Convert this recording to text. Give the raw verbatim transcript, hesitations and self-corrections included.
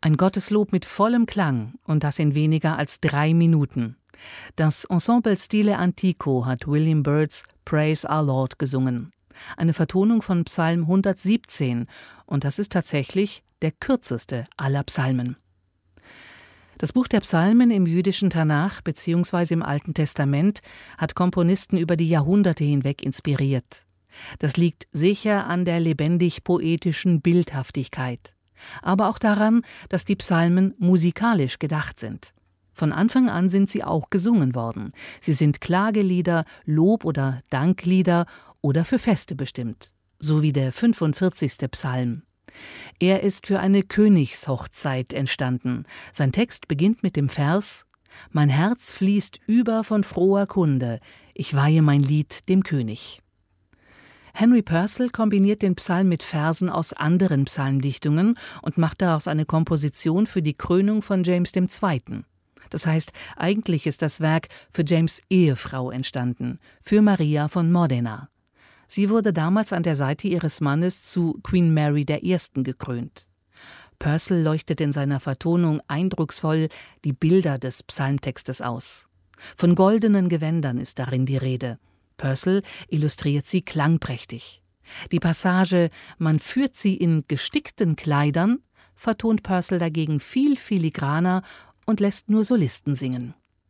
Ein Gotteslob mit vollem Klang und das in weniger als drei Minuten. Das Ensemble Stile Antico hat William Byrds Praise Our Lord gesungen. Eine Vertonung von Psalm hundertsiebzehn, und das ist tatsächlich der kürzeste aller Psalmen. Das Buch der Psalmen im jüdischen Tanach bzw. im Alten Testament hat Komponisten über die Jahrhunderte hinweg inspiriert. Das liegt sicher an der lebendig-poetischen Bildhaftigkeit, aber auch daran, dass die Psalmen musikalisch gedacht sind. Von Anfang an sind sie auch gesungen worden. Sie sind Klagelieder, Lob- oder Danklieder oder für Feste bestimmt, so wie der fünfundvierzigste Psalm. Er ist für eine Königshochzeit entstanden. Sein Text beginnt mit dem Vers: »Mein Herz fließt über von froher Kunde, ich weihe mein Lied dem König.« Henry Purcell kombiniert den Psalm mit Versen aus anderen Psalmdichtungen und macht daraus eine Komposition für die Krönung von James der Zweite. Das heißt, eigentlich ist das Werk für James' Ehefrau entstanden, für Maria von Modena. Sie wurde damals an der Seite ihres Mannes zu Queen Mary der Ersten gekrönt. Purcell leuchtet in seiner Vertonung eindrucksvoll die Bilder des Psalmtextes aus. Von goldenen Gewändern ist darin die Rede. Purcell illustriert sie klangprächtig. Die Passage »Man führt sie in gestickten Kleidern« vertont Purcell dagegen viel filigraner und lässt nur Solisten singen.